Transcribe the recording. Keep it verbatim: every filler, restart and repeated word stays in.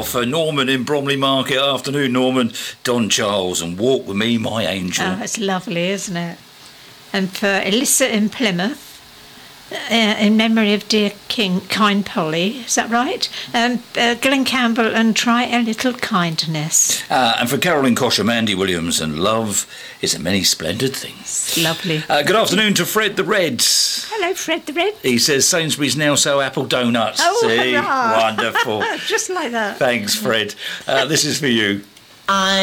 for Norman in Bromley Market. Afternoon, Norman. Don Charles and Walk With Me, My Angel. Oh, it's lovely, isn't it? And for Alyssa in Plymouth, uh, in memory of dear King, kind Polly, is that right? Um, uh, Glenn Campbell and Try a Little Kindness. Uh, and for Carolyn Cosham, Andy Williams and Love is a Many Splendid Things. Lovely. Uh, good afternoon to Fred the Reds. Hello, Fred the Red. He says Sainsbury's now sell apple donuts. Oh, See? hurrah. Wonderful. Just like that. Thanks, Fred. Uh, this is for you. I